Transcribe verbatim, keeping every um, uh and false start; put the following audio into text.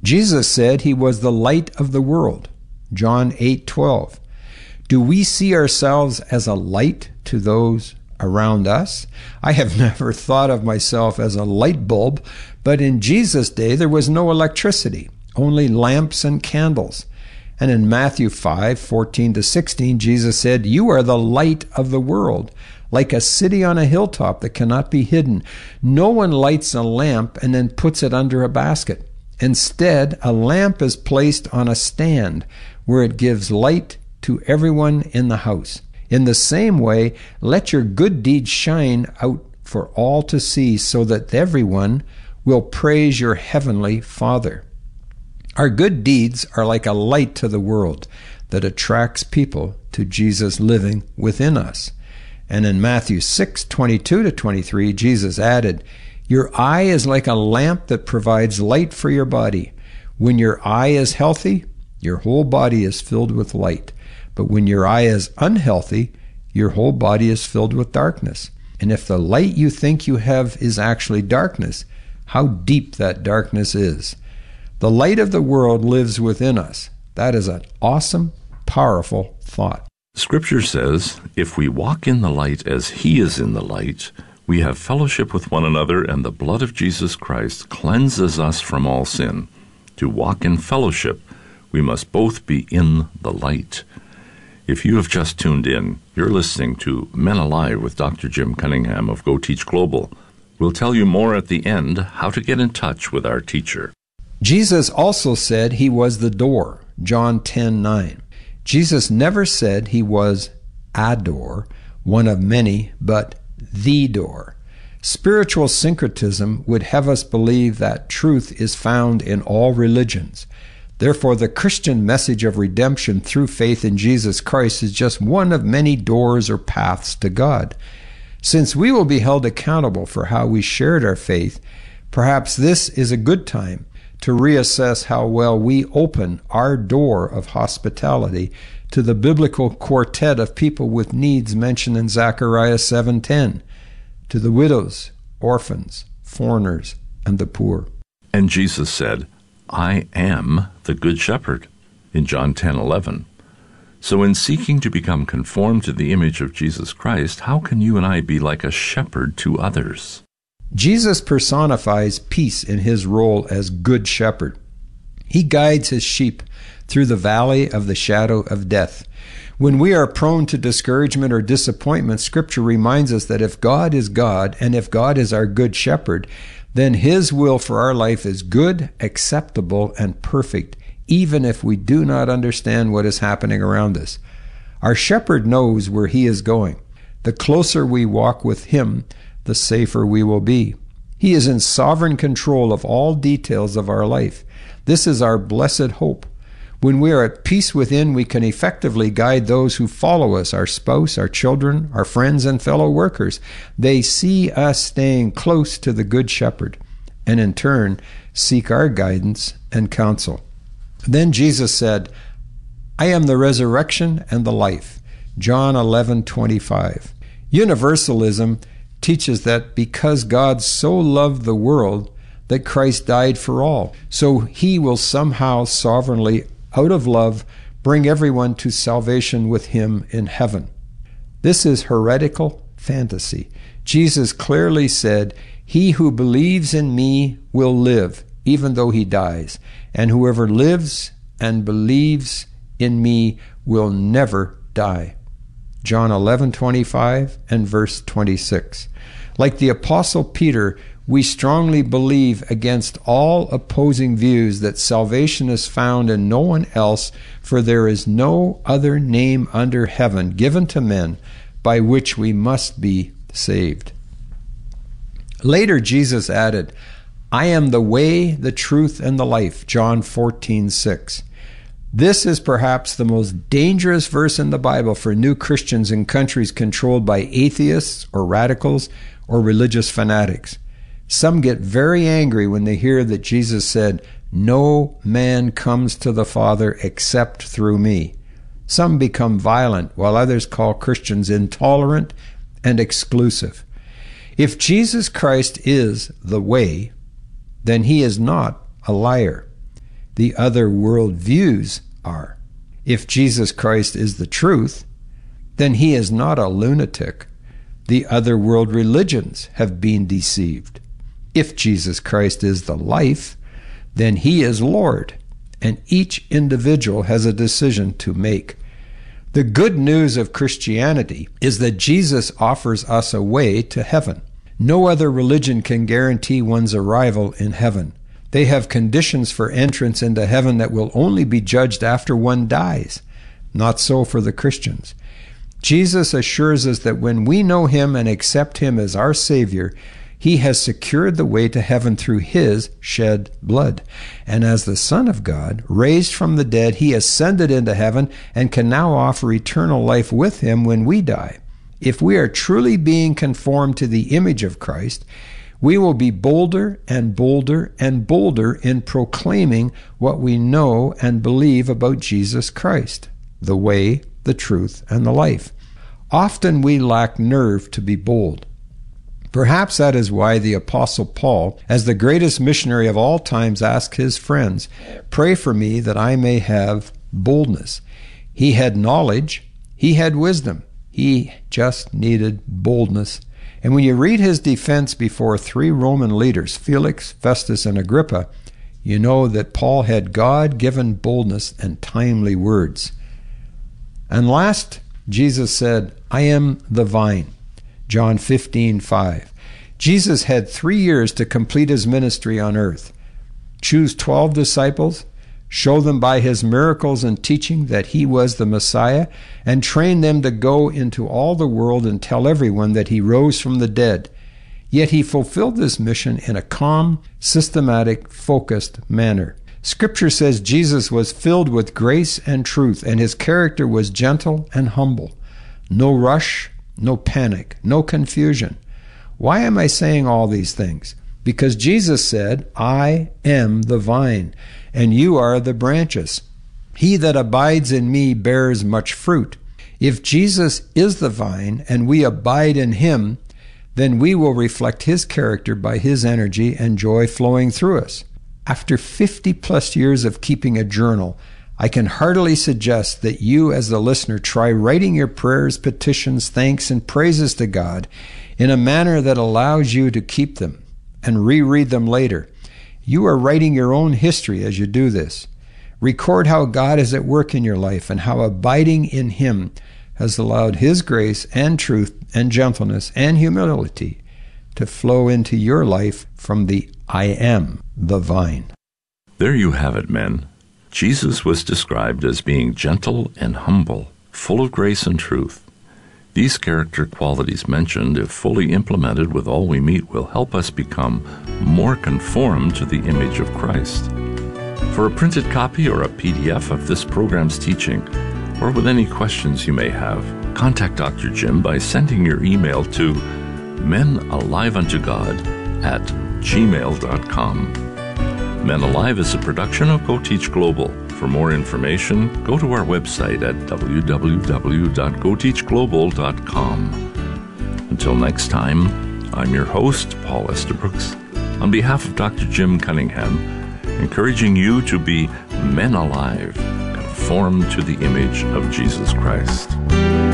Jesus said he was the light of the world. John eight twelve. Do we see ourselves as a light to those around us? I have never thought of myself as a light bulb, but in Jesus' day there was no electricity, only lamps and candles. And in Matthew five fourteen to sixteen, Jesus said, "You are the light of the world, like a city on a hilltop that cannot be hidden. No one lights a lamp and then puts it under a basket. Instead, a lamp is placed on a stand where it gives light to everyone in the house. In the same way, let your good deeds shine out for all to see, so that everyone will praise your heavenly Father." Our good deeds are like a light to the world that attracts people to Jesus living within us. And in Matthew six twenty-two to twenty-three, Jesus added, "Your eye is like a lamp that provides light for your body. When your eye is healthy, your whole body is filled with light. But when your eye is unhealthy, your whole body is filled with darkness. And if the light you think you have is actually darkness, how deep that darkness is." The light of the world lives within us. That is an awesome, powerful thought. Scripture says, if we walk in the light as he is in the light, we have fellowship with one another, and the blood of Jesus Christ cleanses us from all sin. To walk in fellowship, we must both be in the light. If you have just tuned in, you're listening to Men Alive with Doctor Jim Cunningham of Go Teach Global. We'll tell you more at the end how to get in touch with our teacher. Jesus also said he was the door, John ten nine. Jesus never said he was a door, one of many, but the door. Spiritual syncretism would have us believe that truth is found in all religions. Therefore, the Christian message of redemption through faith in Jesus Christ is just one of many doors or paths to God. Since we will be held accountable for how we shared our faith, perhaps this is a good time to reassess how well we open our door of hospitality to the biblical quartet of people with needs mentioned in Zechariah seven ten, to the widows, orphans, foreigners, and the poor. And Jesus said, "I am the Good Shepherd," in John ten eleven. So in seeking to become conformed to the image of Jesus Christ, how can you and I be like a shepherd to others? Jesus personifies peace in his role as Good Shepherd. He guides his sheep through the valley of the shadow of death. When we are prone to discouragement or disappointment, Scripture reminds us that if God is God, and if God is our Good Shepherd, then his will for our life is good, acceptable, and perfect, even if we do not understand what is happening around us. Our shepherd knows where he is going. The closer we walk with him, the safer we will be. He is in sovereign control of all details of our life. This is our blessed hope. When we are at peace within, we can effectively guide those who follow us, our spouse, our children, our friends, and fellow workers. They see us staying close to the Good Shepherd, and in turn, seek our guidance and counsel. Then Jesus said, "I am the resurrection and the life." John eleven twenty-five. Universalism teaches that because God so loved the world that Christ died for all, so he will somehow sovereignly, out of love, bring everyone to salvation with him in heaven. This is heretical fantasy. Jesus clearly said, "He who believes in me will live, even though he dies, and whoever lives and believes in me will never die." John eleven twenty-five and verse twenty-six. Like the Apostle Peter, we strongly believe against all opposing views that salvation is found in no one else, for there is no other name under heaven given to men by which we must be saved. Later, Jesus added, "I am the way, the truth, and the life," John fourteen six. This is perhaps the most dangerous verse in the Bible for new Christians in countries controlled by atheists or radicals or religious fanatics. Some get very angry when they hear that Jesus said, "No man comes to the Father except through me." Some become violent, while others call Christians intolerant and exclusive. If Jesus Christ is the way, then he is not a liar. the other worldviews are. If Jesus Christ is the truth, then he is not a lunatic. The other world religions have been deceived. If Jesus Christ is the life, then he is Lord, and each individual has a decision to make. The good news of Christianity is that Jesus offers us a way to heaven. No other religion can guarantee one's arrival in heaven. They have conditions for entrance into heaven that will only be judged after one dies. Not so for the Christians. Jesus assures us that when we know him and accept him as our Savior, he has secured the way to heaven through his shed blood. And as the Son of God, raised from the dead, he ascended into heaven and can now offer eternal life with him when we die. If we are truly being conformed to the image of Christ, we will be bolder and bolder and bolder in proclaiming what we know and believe about Jesus Christ, the way, the truth, and the life. Often we lack nerve to be bold. Perhaps that is why the Apostle Paul, as the greatest missionary of all times, asked his friends, "Pray for me that I may have boldness." He had knowledge, he had wisdom, he just needed boldness. And when you read his defense before three Roman leaders, Felix, Festus, and Agrippa, you know that Paul had God-given boldness and timely words. And last, Jesus said, "I am the vine." John fifteen five. Jesus had three years to complete his ministry on earth. Choose twelve disciples, show them by his miracles and teaching that he was the Messiah, and train them to go into all the world and tell everyone that he rose from the dead. Yet he fulfilled this mission in a calm, systematic, focused manner. Scripture says Jesus was filled with grace and truth, and his character was gentle and humble. No rush, no panic, no confusion. Why am I saying all these things? Because Jesus said, "I am the vine, and you are the branches. He that abides in me bears much fruit." If Jesus is the vine and we abide in him, then we will reflect his character by his energy and joy flowing through us. After fifty plus years of keeping a journal, I can heartily suggest that you as the listener try writing your prayers, petitions, thanks, and praises to God in a manner that allows you to keep them and reread them later. You are writing your own history as you do this. Record how God is at work in your life and how abiding in him has allowed his grace and truth and gentleness and humility to flow into your life from the "I am the vine." There you have it, men. Jesus was described as being gentle and humble, full of grace and truth. These character qualities mentioned, if fully implemented with all we meet, will help us become more conformed to the image of Christ. For a printed copy or a P D F of this program's teaching, or with any questions you may have, contact Doctor Jim by sending your email to menaliveuntogod at gmail dot com. Men Alive is a production of Go Teach Global. For more information, go to our website at w w w dot go teach global dot com. Until next time, I'm your host, Paul Estabrooks, on behalf of Doctor Jim Cunningham, encouraging you to be men alive, conformed to the image of Jesus Christ.